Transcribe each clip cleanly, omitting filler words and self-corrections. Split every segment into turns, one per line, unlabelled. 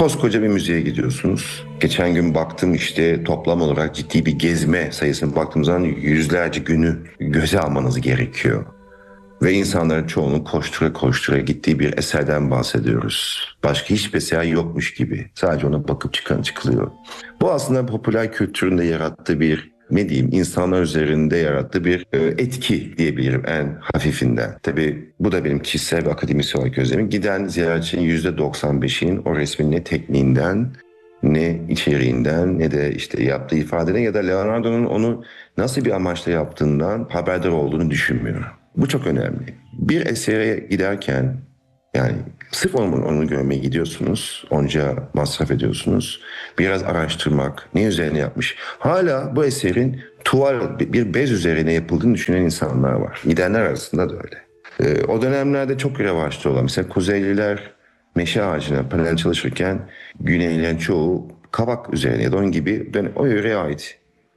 Koskoca bir müzeye gidiyorsunuz. Geçen gün baktım işte toplam olarak ciddi bir gezme sayısına baktığım zaman yüzlerce günü göze almanız gerekiyor. Ve insanların çoğunun koştura koştura gittiği bir eserden bahsediyoruz. Başka hiçbir eser yokmuş gibi. Sadece ona bakıp çıkılıyor. Bu aslında popüler kültüründe yarattığı bir, ne diyeyim, insanlar üzerinde yarattığı bir etki diyebilirim en hafifinden. Tabii bu da benim kişisel ve akademisyen olarak gözlemim. Giden ziyaretçinin %95'inin o resmin ne tekniğinden, ne içeriğinden, ne de işte yaptığı ifadeden ya da Leonardo'nun onu nasıl bir amaçla yaptığından haberdar olduğunu düşünmüyorum. Bu çok önemli. Bir esere giderken, yani sırf onu görmeye gidiyorsunuz, onca masraf ediyorsunuz. Biraz araştırmak, ne üzerine yapmış. Hala bu eserin tuval, bir bez üzerine yapıldığını düşünen insanlar var. Gidenler arasında da öyle. O dönemlerde çok revaçta olan, mesela Kuzeyliler meşe ağacına panel çalışırken Güneylilerin çoğu kavak üzerine ya da onun gibi o yöreye ait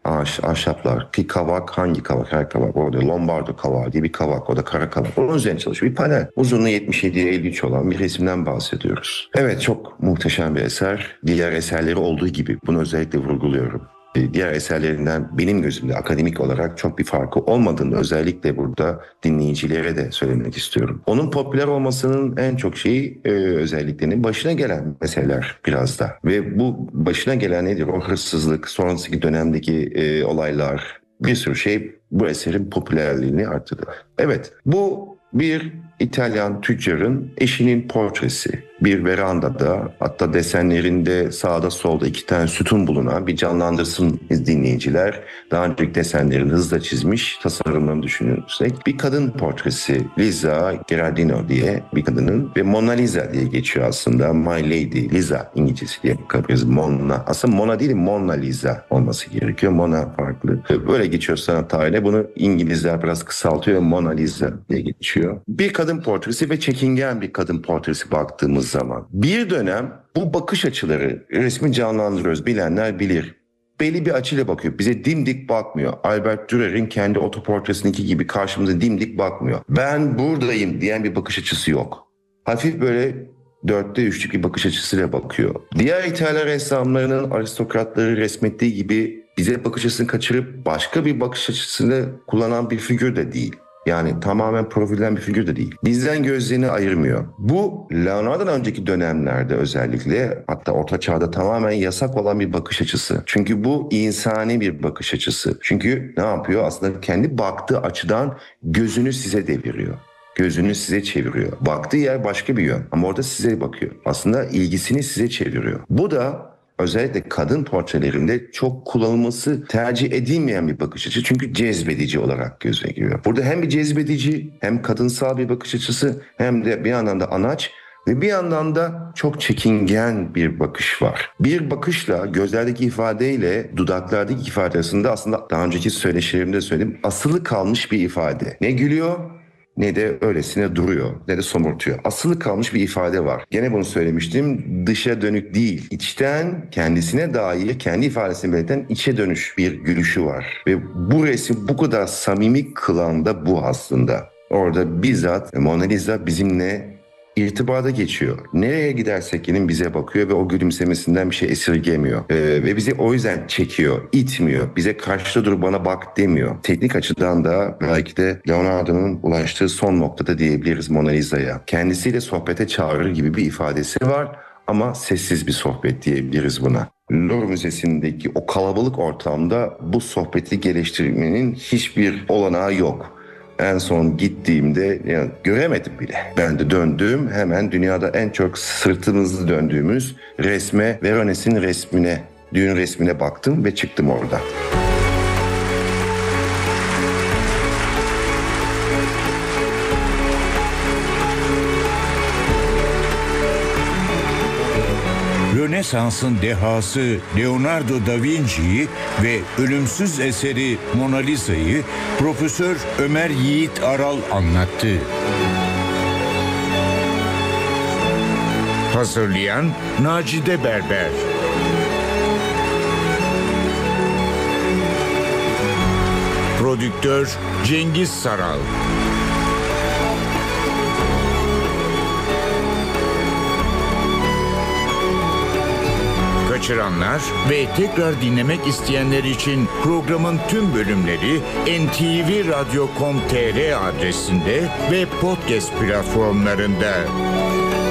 ahşaplar ki kavak, hangi kavak? Her kavak orada Lombardo kavağı diye bir kavak, o da kara kavak. Onun üzerine çalışıyor bir panel. Uzunluğu 77'ye 53 olan bir resimden bahsediyoruz. Evet, çok muhteşem bir eser. Diğer eserleri olduğu gibi bunu özellikle vurguluyorum. Diğer eserlerinden benim gözümde akademik olarak çok bir farkı olmadığını özellikle burada dinleyicilere de söylemek istiyorum. Onun popüler olmasının en çok şeyi özelliklerinin başına gelen meseleler biraz da. Ve bu başına gelen nedir? O hırsızlık, sonraki dönemdeki olaylar, bir sürü şey bu eserin popülerliğini arttırdı. Evet, bu bir İtalyan tüccarın eşinin portresi. Bir verandada, hatta desenlerinde sağda solda 2 tane sütun bulunan, bir canlandırsın dinleyiciler. Daha önceki desenlerini hızla çizmiş, tasarımlarını düşünürsek. Bir kadın portresi, Lisa Gerardino diye bir kadının ve Mona Lisa diye geçiyor aslında. My Lady Lisa İngilizcesi diye bakabiliriz. Mona. Aslında Mona değil, Mona Lisa olması gerekiyor. Mona farklı. Böyle geçiyor sanat tarihine. Bunu İngilizler biraz kısaltıyor. Mona Lisa diye geçiyor. Bir kadın portresi ve çekingen bir kadın portresi baktığımız zaman. Bir dönem bu bakış açıları resmi canlandırıyoruz. Bilenler bilir. Belli bir açıyla bakıyor. Bize dimdik bakmıyor. Albert Dürer'in kendi otoportresindeki gibi karşımıza dimdik bakmıyor. Ben buradayım diyen bir bakış açısı yok. Hafif böyle 4'te 3'lük bir bakış açısıyla bakıyor. Diğer İtalyan ressamlarının aristokratları resmettiği gibi bize bakış açısını kaçırıp başka bir bakış açısını kullanan bir figür de değil. Yani tamamen profilden bir figür de değil. Bizden gözlerini ayırmıyor. Bu Leonardo'dan önceki dönemlerde özellikle, hatta Orta Çağ'da tamamen yasak olan bir bakış açısı. Çünkü bu insani bir bakış açısı. Çünkü ne yapıyor? Aslında kendi baktığı açıdan gözünü size deviriyor. Gözünü size çeviriyor. Baktığı yer başka bir yön ama orada size bakıyor. Aslında ilgisini size çeviriyor. Bu da özellikle kadın portrelerinde çok kullanılması tercih edilmeyen bir bakış açısı. Çünkü cezbedici olarak göze giriyor. Burada hem bir cezbedici hem kadınsal bir bakış açısı hem de bir yandan da anaç ve bir yandan da çok çekingen bir bakış var. Bir bakışla gözlerdeki ifadeyle dudaklardaki ifade arasında aslında daha önceki söyleşilerimde söyledim, asılı kalmış bir ifade. Ne gülüyor ne de öylesine duruyor, ne de somurtuyor. Asılı kalmış bir ifade var. Gene bunu söylemiştim. Dışa dönük değil, içten kendisine dair, kendi ifadesini belirten içe dönüş bir gülüşü var. Ve bu resim bu kadar samimi kılan da bu aslında. Orada bizzat Mona Lisa bizimle irtibata geçiyor. Nereye gidersek gidin bize bakıyor ve o gülümsemesinden bir şey esirgemiyor. Ve bizi o yüzden çekiyor, itmiyor. Bize karşıda dur bana bak demiyor. Teknik açıdan da belki de Leonardo'nun ulaştığı son noktada diyebiliriz Mona Lisa'ya. Kendisiyle sohbete çağırır gibi bir ifadesi var ama sessiz bir sohbet diyebiliriz buna. Louvre Müzesi'ndeki o kalabalık ortamda bu sohbeti geliştirmenin hiçbir olanağı yok. En son gittiğimde göremedim bile. Ben de döndüm, hemen dünyada en çok sırtımızı döndüğümüz resme, Verones'in resmine, düğün resmine baktım ve çıktım oradan.
Rönesans'ın dehası Leonardo da Vinci'yi ve ölümsüz eseri Mona Lisa'yı Profesör Ömer Yiğit Aral anlattı. Hazırlayan Nacide Berber. Prodüktör Cengiz Saral. kaçıranlar ve tekrar dinlemek isteyenler için programın tüm bölümleri ntvradio.com.tr adresinde ve podcast platformlarında.